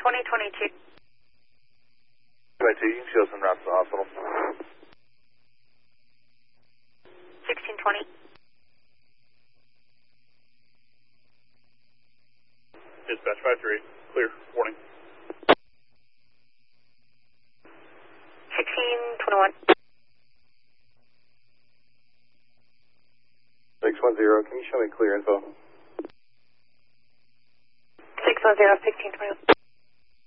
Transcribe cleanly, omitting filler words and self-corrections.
2022. 22, you can show some routes to the hospital. 1620. Dispatch 53, clear, warning. 1621. 610, can you show me clear info? 610, 1621.